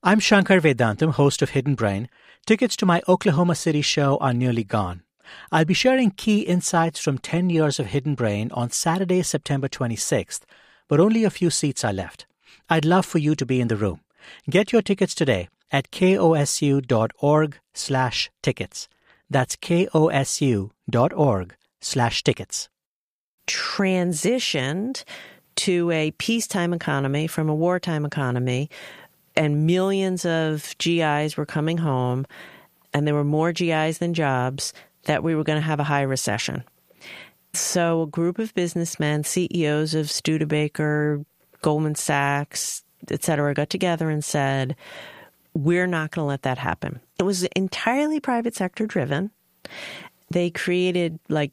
I'm Shankar Vedantam, host of Hidden Brain. Tickets to my Oklahoma City show are nearly gone. I'll be sharing key insights from 10 years of Hidden Brain on Saturday, September 26th, but only a few seats are left. I'd love for you to be in the room. Get your tickets today at kosu.org/tickets. That's kosu.org/tickets. Transitioned to a peacetime economy from a wartime economy, and millions of GIs were coming home, and there were more GIs than jobs, that we were going to have a high recession. So a group of businessmen, CEOs of Studebaker, Goldman Sachs, et cetera, got together and said, we're not going to let that happen. It was entirely private sector driven. They created like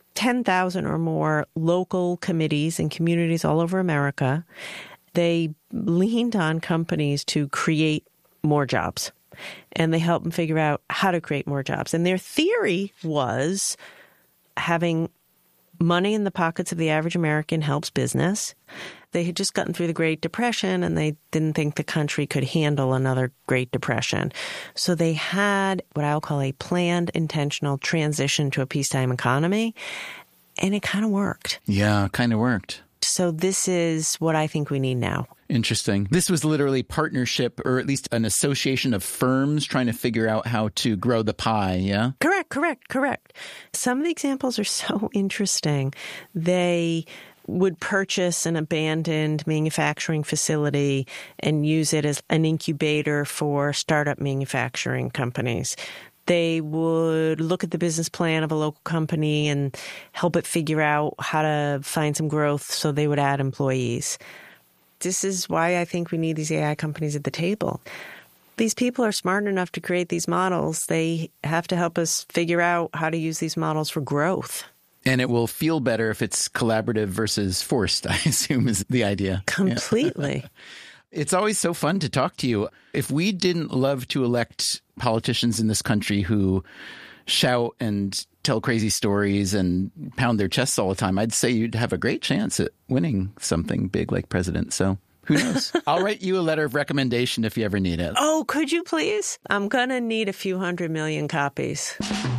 10,000 or more local committees in communities all over America. They leaned on companies to create more jobs, and they helped them figure out how to create more jobs. And their theory was having money in the pockets of the average American helps business. They had just gotten through the Great Depression, and they didn't think the country could handle another Great Depression. So they had what I'll call a planned, intentional transition to a peacetime economy, and it kind of worked. Yeah, kind of worked. So this is what I think we need now. Interesting. This was literally partnership, or at least an association of firms trying to figure out how to grow the pie, yeah? Correct. Some of the examples are so interesting. They would purchase an abandoned manufacturing facility and use it as an incubator for startup manufacturing companies. They would look at the business plan of a local company and help it figure out how to find some growth, so they would add employees. This is why I think we need these AI companies at the table. These people are smart enough to create these models. They have to help us figure out how to use these models for growth. And it will feel better if it's collaborative versus forced, I assume is the idea. Completely. Yeah. It's always so fun to talk to you. If we didn't love to elect politicians in this country who shout and tell crazy stories and pound their chests all the time, I'd say you'd have a great chance at winning something big like president. So who knows? I'll write you a letter of recommendation if you ever need it. Oh, could you please? I'm going to need a few 100 million copies.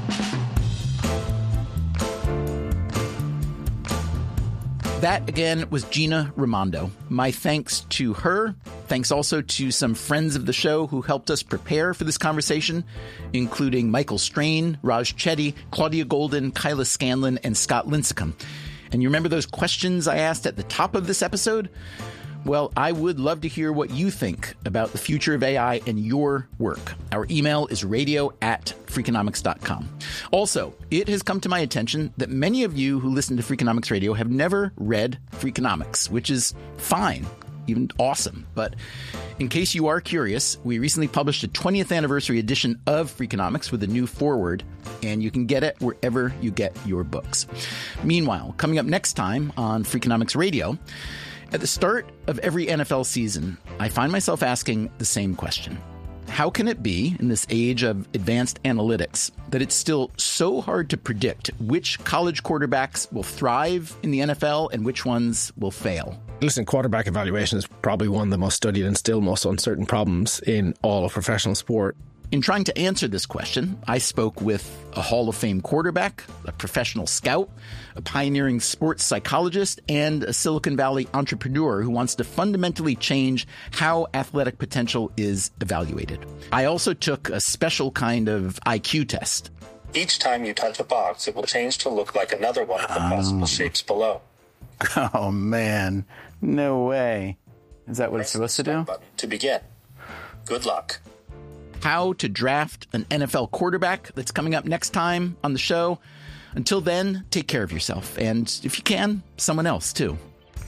That, again, was Gina Raimondo. My thanks to her. Thanks also to some friends of the show who helped us prepare for this conversation, including Michael Strain, Raj Chetty, Claudia Golden, Kyla Scanlon, and Scott Lincecum. And you remember those questions I asked at the top of this episode? Well, I would love to hear what you think about the future of AI and your work. Our email is radio@freakonomics.com. Also, it has come to my attention that many of you who listen to Freakonomics Radio have never read Freakonomics, which is fine, even awesome. But in case you are curious, we recently published a 20th anniversary edition of Freakonomics with a new foreword, and you can get it wherever you get your books. Meanwhile, coming up next time on Freakonomics Radio, at the start of every NFL season, I find myself asking the same question. How can it be, in this age of advanced analytics, that it's still so hard to predict which college quarterbacks will thrive in the NFL and which ones will fail? Listen, quarterback evaluation is probably one of the most studied and still most uncertain problems in all of professional sport. In trying to answer this question, I spoke with a Hall of Fame quarterback, a professional scout, a pioneering sports psychologist, and a Silicon Valley entrepreneur who wants to fundamentally change how athletic potential is evaluated. I also took a special kind of IQ test. Each time you touch a box, it will change to look like another one of the possible shapes below. Oh, man. No way. Is that what it's supposed to do? Button to begin. Good luck. How to draft an NFL quarterback. That's coming up next time on the show. Until then, take care of yourself. And if you can, someone else too.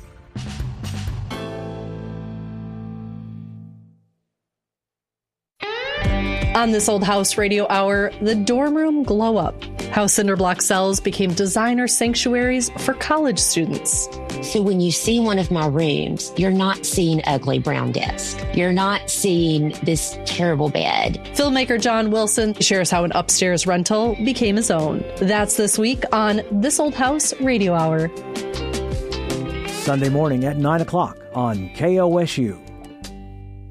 On This Old House Radio Hour, the dorm room glow up. How cinderblock cells became designer sanctuaries for college students. So when you see one of my rooms, you're not seeing ugly brown desk. You're not seeing this terrible bed. Filmmaker John Wilson shares how an upstairs rental became his own. That's this week on This Old House Radio Hour. Sunday morning at 9 o'clock on KOSU.